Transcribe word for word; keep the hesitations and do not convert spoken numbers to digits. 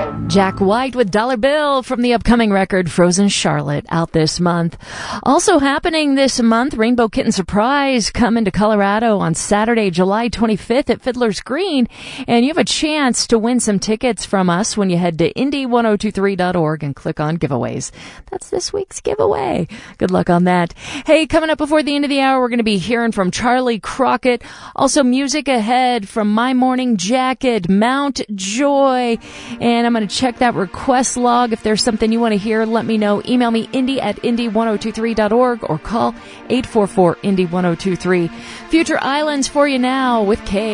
Jack White with Dollar Bill from the upcoming record Frozen Charlotte, out this month. Also happening this month, Rainbow Kitten Surprise coming to Colorado on Saturday, July twenty-fifth at Fiddler's Green. And you have a chance to win some tickets from us when you head to Indy ten twenty-three dot org and click on giveaways. That's this week's giveaway. Good luck on that. Hey, coming up before the end of the hour, we're going to be hearing from Charlie Crockett. Also music ahead from My Morning Jacket, Mount Joy. And I'm going to check that request log. If there's something you want to hear, let me know. Email me, Indy at Indy ten twenty-three dot org or call eight four four Indy ten twenty-three. Future Islands for you now with Kay.